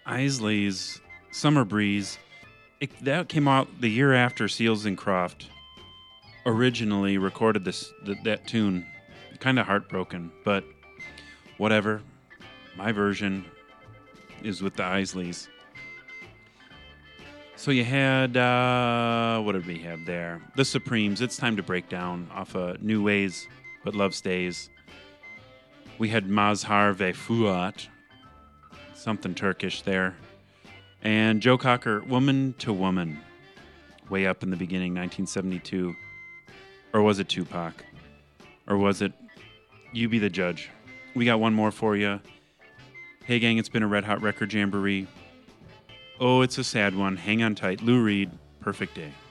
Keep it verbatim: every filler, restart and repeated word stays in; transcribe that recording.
Isley's Summer Breeze. It, that came out the year after Seals and Croft originally recorded this th- that tune. Kind of heartbroken, but whatever. My version is with the Isleys. So you had, uh, what did we have there? The Supremes, It's Time to Break Down, off of New Ways, But Love Stays. We had Mazhar ve Fuat, something Turkish there. And Joe Cocker, Woman to Woman, way up in the beginning, nineteen seventy-two. Or was it Tupac? Or was it You Be the Judge? We got one more for you. Hey, gang, it's been a Red Hot Record Jamboree. Oh, it's a sad one. Hang on tight. Lou Reed, Perfect Day.